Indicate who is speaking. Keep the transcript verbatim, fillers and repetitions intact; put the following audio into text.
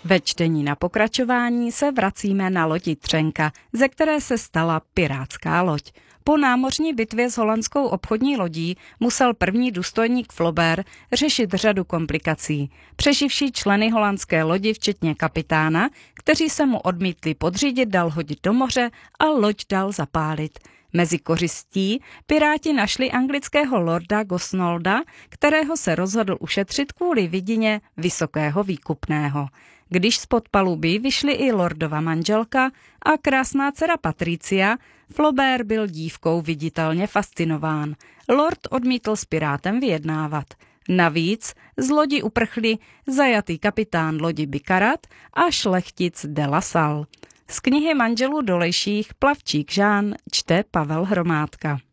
Speaker 1: Ve čtení na pokračování se vracíme na lodi Třenka, ze které se stala pirátská loď. Po námořní bitvě s holandskou obchodní lodí musel první důstojník Flaubert řešit řadu komplikací. Přeživší členy holandské lodi, včetně kapitána, kteří se mu odmítli podřídit, dal hodit do moře a loď dal zapálit. Mezi kořistí piráti našli anglického lorda Gosnolda, kterého se rozhodl ušetřit kvůli vidině vysokého výkupného. Když spod paluby vyšly i lordova manželka a krásná dcera Patricia, Flaubert byl dívkou viditelně fascinován. Lord odmítl s pirátem vyjednávat. Navíc z lodi uprchli zajatý kapitán lodi Bikarat a šlechtic de la Salle. Z knihy manželů Dolejších Plavčík Žán čte Pavel Hromádka.